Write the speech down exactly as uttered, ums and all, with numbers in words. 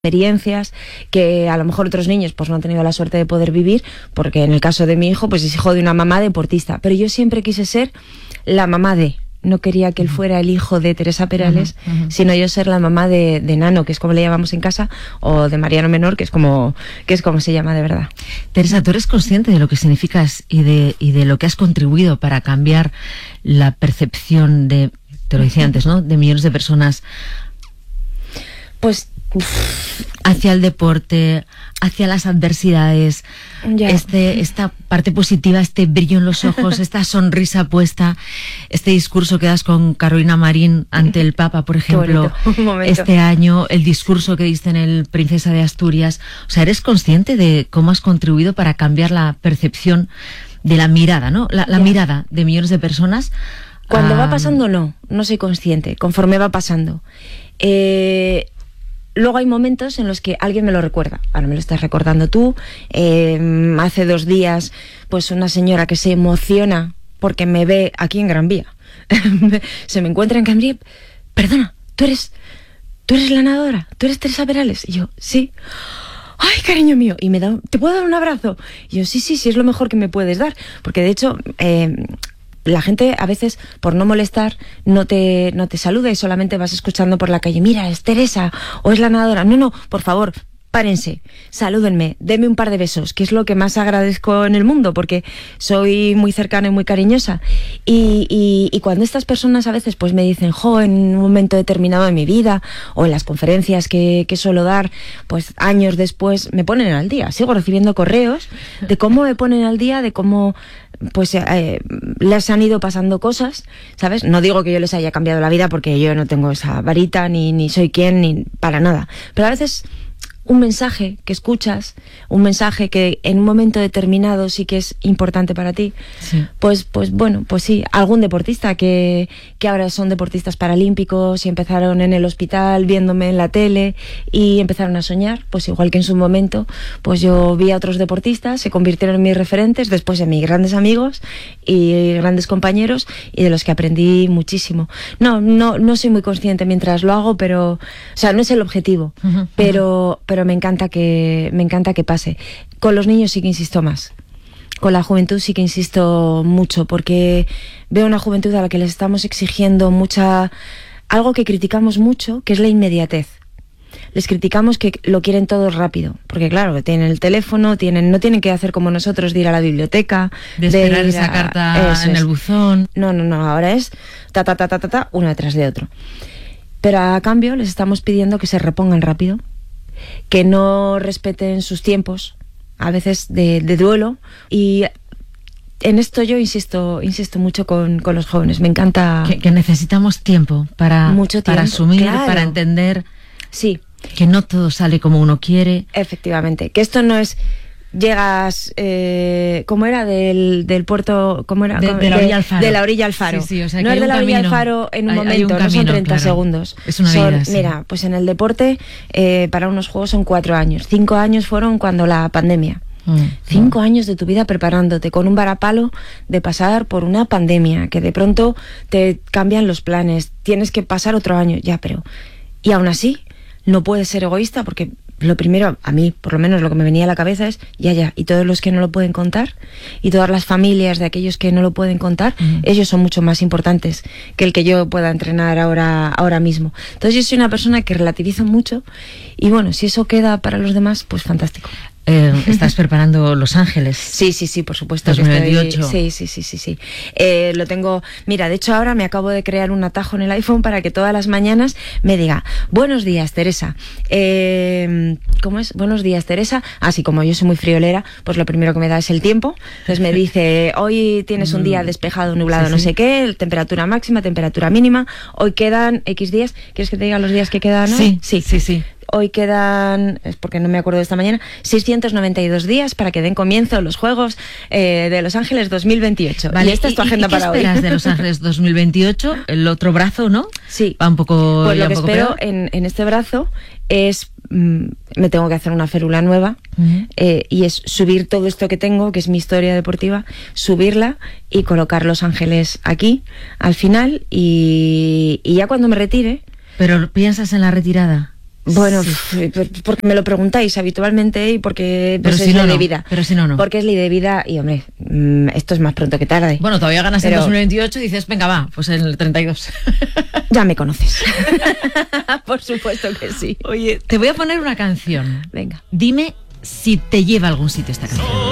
experiencias que a lo mejor otros niños pues no han tenido la suerte de poder vivir, porque en el caso de mi hijo pues es hijo de una mamá deportista, pero yo siempre quise ser la mamá de, no quería que él fuera el hijo de Teresa Perales, uh-huh, uh-huh. sino yo ser la mamá de, de Nano, que es como le llamamos en casa, o de Mariano Menor, que es como que es como se llama de verdad. Teresa, ¿tú eres consciente de lo que significas y de, y de lo que has contribuido para cambiar la percepción de, te lo decía antes, ¿no?, de millones de personas? Pues hacia el deporte, hacia las adversidades, ya. este, esta parte positiva, este brillo en los ojos, esta sonrisa puesta, este discurso que das con Carolina Marín ante el Papa, por ejemplo, este año, el discurso que diste en el Princesa de Asturias. O sea, ¿eres consciente de cómo has contribuido para cambiar la percepción de la mirada, ¿no? La, la mirada de millones de personas. Cuando a... va pasando, no, no soy consciente, conforme va pasando. Eh... Luego hay momentos en los que alguien me lo recuerda. Ahora me lo estás recordando tú. Eh, hace dos días, pues una señora que se emociona porque me ve aquí en Gran Vía. Se me encuentra en Gran Vía. Perdona, ¿tú eres, tú eres la nadadora? ¿Tú eres Teresa Perales? Y yo, sí. ¡Ay, cariño mío! Y me da, ¿te puedo dar un abrazo? Y yo, sí, sí, sí, es lo mejor que me puedes dar. Porque de hecho... Eh, la gente a veces, por no molestar, no te, no te saluda y solamente vas escuchando por la calle. Mira, es Teresa o es la nadadora. No, no, por favor, párense, salúdenme, denme un par de besos, que es lo que más agradezco en el mundo, porque soy muy cercana y muy cariñosa. Y, y, y cuando estas personas a veces pues me dicen, jo, en un momento determinado de mi vida, o en las conferencias que, que suelo dar, pues años después, me ponen al día. Sigo recibiendo correos de cómo me ponen al día, de cómo... pues eh, les han ido pasando cosas, ¿sabes? No digo que yo les haya cambiado la vida porque yo no tengo esa varita, ni, ni soy quien, ni para nada. Pero a veces un mensaje que escuchas, un mensaje que en un momento determinado sí que es importante para ti, sí. pues pues bueno, pues sí, algún deportista que, que ahora son deportistas paralímpicos y empezaron en el hospital viéndome en la tele y empezaron a soñar, pues igual que en su momento, pues yo vi a otros deportistas, se convirtieron en mis referentes, después en mis grandes amigos y grandes compañeros y de los que aprendí muchísimo. No, no, no soy muy consciente mientras lo hago, pero, o sea, no es el objetivo, uh-huh, pero... Uh-huh. pero me encanta que me encanta que pase. Con los niños sí que insisto más. Con la juventud sí que insisto mucho, porque veo una juventud a la que les estamos exigiendo mucha... algo que criticamos mucho, que es la inmediatez. Les criticamos que lo quieren todo rápido, porque claro, tienen el teléfono, tienen no tienen que hacer como nosotros, de ir a la biblioteca, de esperar de esa a, carta en el buzón. No, no, no, ahora es ta, ta, ta, ta, ta, ta, uno detrás de otro. Pero a cambio les estamos pidiendo que se repongan rápido, que no respeten sus tiempos, a veces de, de duelo, y en esto yo insisto insisto mucho con, con los jóvenes. Me encanta... Que, que necesitamos tiempo para, mucho tiempo, para asumir, claro. para entender sí. que no todo sale como uno quiere. Efectivamente, que esto no es... Llegas, eh, ¿cómo era? Del, del puerto, ¿cómo era? De, de la orilla al faro. De la orilla al faro. Sí, sí, o sea, no es de la orilla camino, al faro en un hay, momento, hay un no camino, son treinta claro. segundos. Es una son, vida, sí. Mira, pues en el deporte, eh, para unos juegos son cuatro años. Cinco años fueron cuando la pandemia. Mm, Cinco mm. años de tu vida preparándote con un varapalo de pasar por una pandemia, que de pronto te cambian los planes, tienes que pasar otro año, ya, pero... Y aún así, no puedes ser egoísta porque... Lo primero, a mí, por lo menos lo que me venía a la cabeza es, ya, ya, y todos los que no lo pueden contar, y todas las familias de aquellos que no lo pueden contar, uh-huh. ellos son mucho más importantes que el que yo pueda entrenar ahora, ahora mismo. Entonces yo soy una persona que relativizo mucho, y bueno, si eso queda para los demás, pues fantástico. Eh, ¿Estás preparando Los Ángeles? Sí, sí, sí, por supuesto. dos mil veintiocho. Sí, sí, sí, sí, sí. Eh, lo tengo... Mira, de hecho ahora me acabo de crear un atajo en el iPhone para que todas las mañanas me diga, buenos días, Teresa. Eh, ¿Cómo es? Buenos días, Teresa. Así como yo soy muy friolera, pues lo primero que me da es el tiempo. Entonces me dice, hoy tienes un día despejado, nublado, sí, no sí. sé qué, temperatura máxima, temperatura mínima, hoy quedan X días. ¿Quieres que te diga los días que quedan? ¿No? Sí, sí, sí, sí. Hoy quedan, es porque no me acuerdo de esta mañana, seiscientos noventa y dos días para que den comienzo los Juegos eh, de Los Ángeles dos mil veintiocho. Vale, y esta es tu agenda ¿y qué para hoy. ¿Qué esperas de Los Ángeles dos mil veintiocho? El otro brazo, ¿no? Sí. Va un poco... Pues lo que poco espero en, en este brazo es... Mmm, me tengo que hacer una férula nueva, uh-huh. eh, y es subir todo esto que tengo, que es mi historia deportiva, subirla y colocar Los Ángeles aquí, al final, y, y ya cuando me retire... ¿Pero piensas en la retirada? Bueno, sí. Porque me lo preguntáis habitualmente y porque pues, pero si es no, ley no. de vida. Pero si no, no. Porque es ley de vida y, hombre, esto es más pronto que tarde. Bueno, todavía ganas pero... en dos mil veintiocho y dices, venga, va, pues en el treinta y dos. Ya me conoces. Por supuesto que sí. Oye, te voy a poner una canción. Venga. Dime si te lleva a algún sitio esta canción.